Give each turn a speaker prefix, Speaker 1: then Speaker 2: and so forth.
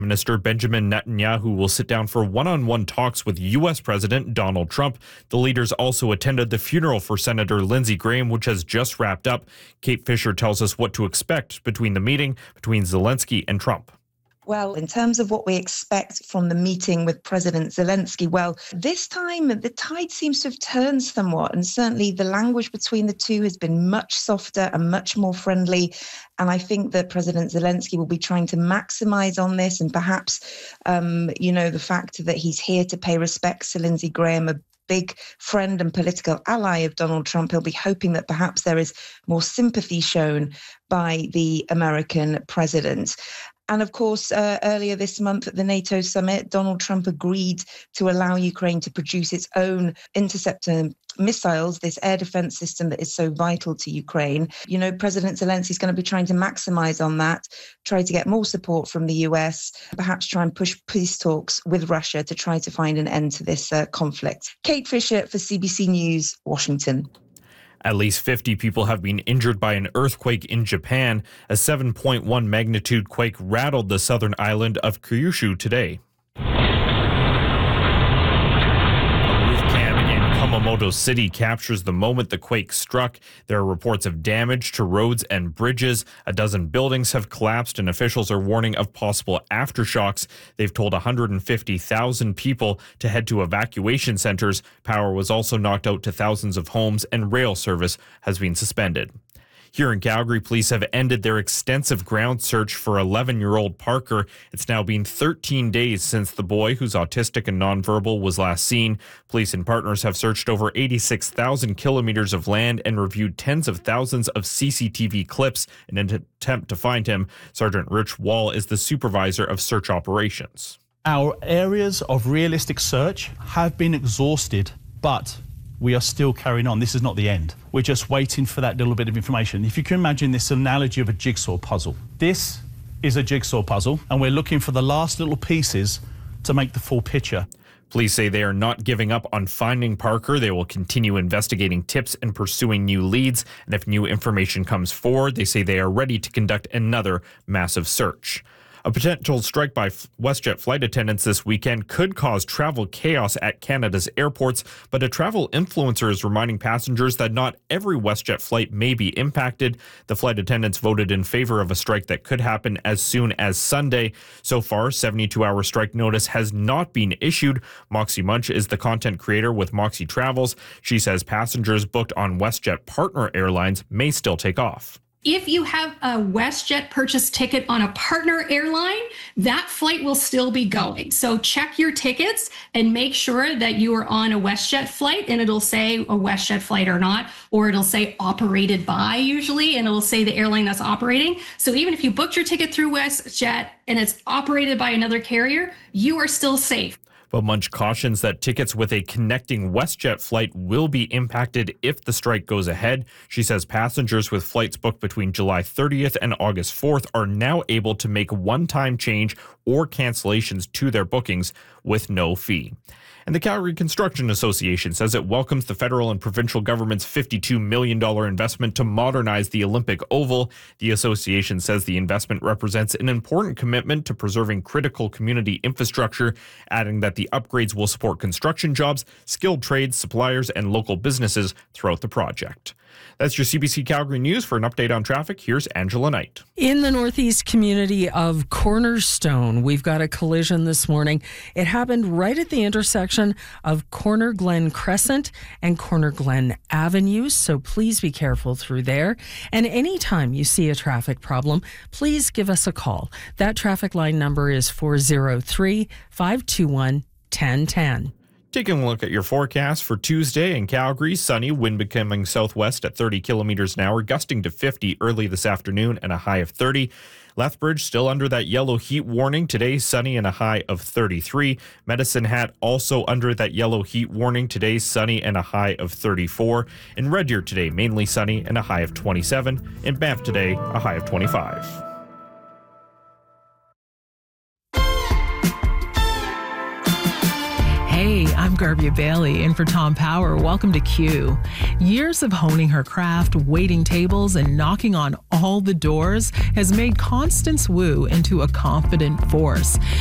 Speaker 1: Minister Benjamin Netanyahu will sit down for one-on-one talks with U.S. President Donald Trump. The leaders also attended the funeral for Senator Lindsey Graham, which has just wrapped up. Kate Fisher tells us what to expect between the meeting between Zelensky and Trump.
Speaker 2: Well, in terms of what we expect from the meeting with President Zelensky, well, this time the tide seems to have turned somewhat, and certainly the language between the two has been much softer and much more friendly. And I think that President Zelensky will be trying to maximize on this, and perhaps, the fact that he's here to pay respects to Lindsey Graham, a big friend and political ally of Donald Trump. He'll be hoping that perhaps there is more sympathy shown by the American president. And of course, earlier this month at the NATO summit, Donald Trump agreed to allow Ukraine to produce its own interceptor missiles, this air defense system that is so vital to Ukraine. President Zelensky is going to be trying to maximize on that, try to get more support from the US, perhaps try and push peace talks with Russia to try to find an end to this conflict. Kate Fisher for CBC News, Washington.
Speaker 1: At least 50 people have been injured by an earthquake in Japan. A 7.1 magnitude quake rattled the southern island of Kyushu today. A roof cam in Kumamoto City captures the moment the quake struck. There are reports of damage to roads and bridges. A dozen buildings have collapsed, and officials are warning of possible aftershocks. They've told 150,000 people to head to evacuation centers. Power was also knocked out to thousands of homes, and rail service has been suspended. Here in Calgary, police have ended their extensive ground search for 11-year-old Parker. It's now been 13 days since the boy, who's autistic and nonverbal, was last seen. Police and partners have searched over 86,000 kilometers of land and reviewed tens of thousands of CCTV clips in an attempt to find him. Sergeant Rich Wall is the supervisor of search operations.
Speaker 3: Our areas of realistic search have been exhausted, but we are still carrying on. This is not the end. We're just waiting for that little bit of information. If you can imagine this analogy of a jigsaw puzzle. This is a jigsaw puzzle, and we're looking for the last little pieces to make the full picture.
Speaker 1: Police say they are not giving up on finding Parker. They will continue investigating tips and pursuing new leads. And if new information comes forward, they say they are ready to conduct another massive search. A potential strike by WestJet flight attendants this weekend could cause travel chaos at Canada's airports, but a travel influencer is reminding passengers that not every WestJet flight may be impacted. The flight attendants voted in favor of a strike that could happen as soon as Sunday. So far, 72-hour strike notice has not been issued. Moxie Munch is the content creator with Moxie Travels. She says passengers booked on WestJet partner airlines may still take off.
Speaker 4: If you have a WestJet purchase ticket on a partner airline, that flight will still be going. So check your tickets and make sure that you are on a WestJet flight, and it'll say a WestJet flight or not, or it'll say operated by usually, and it'll say the airline that's operating. So even if you booked your ticket through WestJet and it's operated by another carrier, you are still safe.
Speaker 1: But Munch cautions that tickets with a connecting WestJet flight will be impacted if the strike goes ahead. She says passengers with flights booked between July 30th and August 4th are now able to make one-time change or cancellations to their bookings with no fee. And the Calgary Construction Association says it welcomes the federal and provincial government's $52 million investment to modernize the Olympic Oval. The association says the investment represents an important commitment to preserving critical community infrastructure, adding that the upgrades will support construction jobs, skilled trades, suppliers, and local businesses throughout the project. That's your CBC Calgary News. For an update on traffic, here's Angela Knight.
Speaker 5: In the northeast community of Cornerstone, we've got a collision this morning. It happened right at the intersection of Corner Glen Crescent and Corner Glen Avenue, so please be careful through there. And anytime you see a traffic problem, please give us a call. That traffic line number is 403-521-1010.
Speaker 1: Taking a look at your forecast for Tuesday in Calgary, sunny, wind becoming southwest at 30 kilometers an hour, gusting to 50 early this afternoon and a high of 30. Lethbridge still under that yellow heat warning. Today, sunny and a high of 33. Medicine Hat also under that yellow heat warning. Today, sunny and a high of 34. In Red Deer today, mainly sunny and a high of 27. In Banff today, a high of 25.
Speaker 5: Hey, I'm
Speaker 6: Garvia Bailey in for Tom Power. Welcome to Q. Years of honing her craft, waiting tables, and knocking on all the doors has made Constance Wu into a confident force.